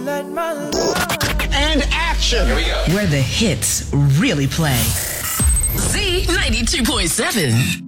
And action. Here we go. Where the hits really play. Z92.7.